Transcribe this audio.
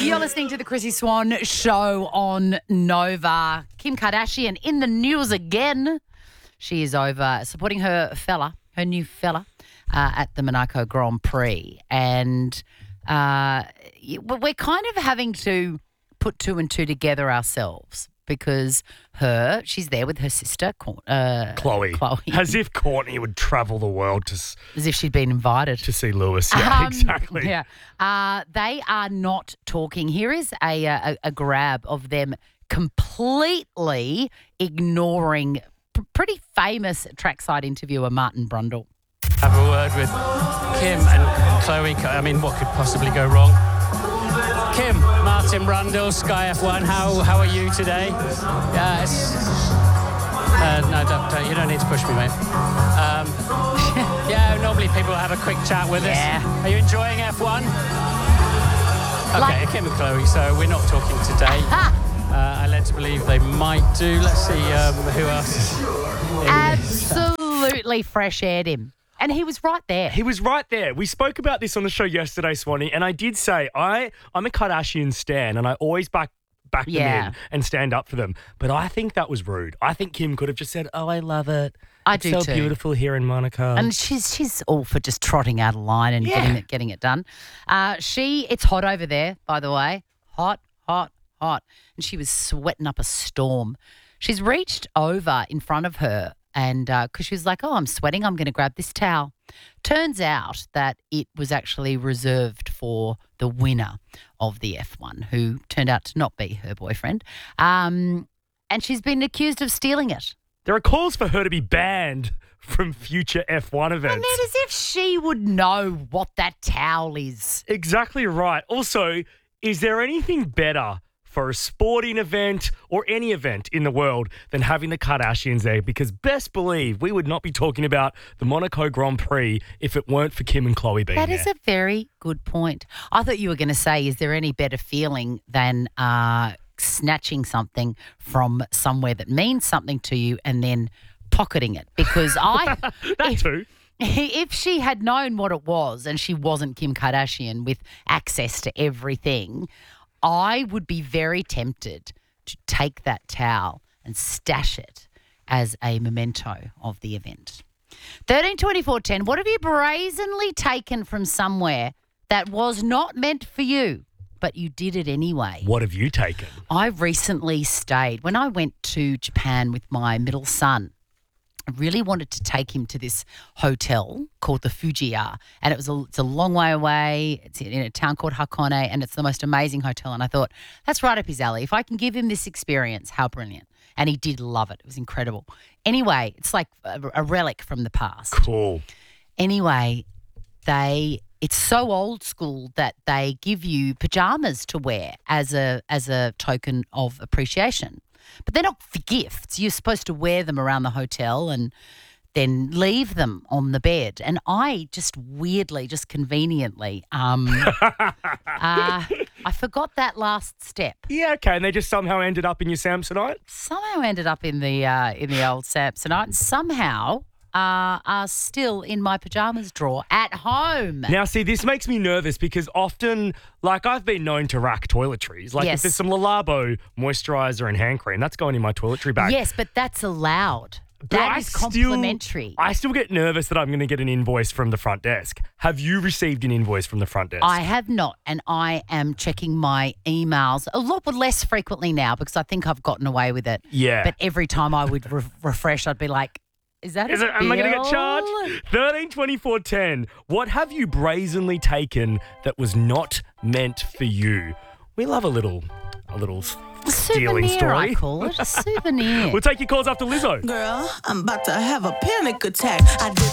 You're listening to the Chrissy Swan Show on Nova. Kim Kardashian in the news again. She is over supporting her new fella, at the Monaco Grand Prix. And we're kind of having to put two and two together ourselves because she's there with her sister, Chloe. As if Courtney would travel the world as if she'd been invited to see Lewis. Yeah, exactly. Yeah. They are not talking. Here is a grab of them completely ignoring pretty famous trackside interviewer Martin Brundle. Have a word with Kim and Chloe. I mean, what could possibly go wrong? Kim, Martin Brundle, Sky F1. How are you today? No, don't. You don't need to push me, mate. Normally people have a quick chat with us. Are you enjoying F1? Okay, Kim and Chloe. So we're not talking today. I led to believe they might do. Let's see who else. Absolutely fresh aired him. And he was right there. He was right there. We spoke about this on the show yesterday, Swanee, and I did say I'm a Kardashian stan and I always back them in and stand up for them. But I think that was rude. I think Kim could have just said, "Oh, I love it. It's so beautiful here in Monaco." And she's all for just trotting out a line and getting it done. It's hot over there, by the way. Hot. And she was sweating up a storm. She's reached over in front of her and because she was like, "Oh, I'm sweating. I'm going to grab this towel." Turns out that it was actually reserved for the winner of the F1, who turned out to not be her boyfriend. And she's been accused of stealing it. There are calls for her to be banned from future F1 events. I mean, as if she would know what that towel is. Exactly right. Also, is there anything better for a sporting event or any event in the world than having the Kardashians there? Because best believe we would not be talking about the Monaco Grand Prix if it weren't for Kim and Chloe being there. That is a very good point. I thought you were going to say, is there any better feeling than snatching something from somewhere that means something to you and then pocketing it? Because if she had known what it was and she wasn't Kim Kardashian with access to everything, I would be very tempted to take that towel and stash it as a memento of the event. 13-24-10, what have you brazenly taken from somewhere that was not meant for you, but you did it anyway? What have you taken? I recently stayed. When I went to Japan with my middle son, I really wanted to take him to this hotel called the Fujiya, and it's a long way away. It's in a town called Hakone, and it's the most amazing hotel. And I thought, that's right up his alley. If I can give him this experience, how brilliant. And he did love it. It was incredible. Anyway, it's like a relic from the past. Cool. Anyway, it's so old school that they give you pajamas to wear as a token of appreciation. But they're not for gifts. You're supposed to wear them around the hotel and then leave them on the bed. And I just weirdly, just conveniently, I forgot that last step. Yeah, okay. And they just somehow ended up in your Samsonite? Somehow ended up in the old Samsonite, and somehow are still in my pajamas drawer at home. Now, see, this makes me nervous because often, like, I've been known to rack toiletries. Like, if there's some Le Labo moisturiser and hand cream, that's going in my toiletry bag. Yes, but that's allowed. That is complimentary. I still get nervous that I'm going to get an invoice from the front desk. Have you received an invoice from the front desk? I have not, and I am checking my emails a lot less frequently now because I think I've gotten away with it. Yeah. But every time I would refresh, I'd be like, am I going to get charged? 13-24-10. What have you brazenly taken that was not meant for you? We love a little stealing souvenir, story. I call it. A souvenir. We'll take your calls after Lizzo. Girl, I'm about to have a panic attack. I did